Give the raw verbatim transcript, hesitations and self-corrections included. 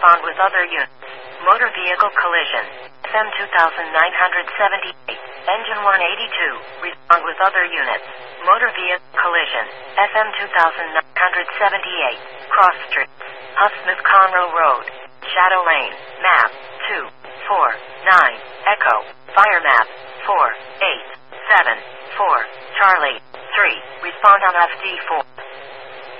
respond with other units. Motor vehicle collision. F M two thousand nine hundred seventy-eight. Engine one eighty-two. Respond with other units. Motor vehicle collision. F M two thousand nine hundred seventy-eight. Cross Street. Huffsmith Conroe Road. Shadow Lane. Map. two four nine. Echo. Fire map. four eight seven four. Charlie. three. Respond on F D four.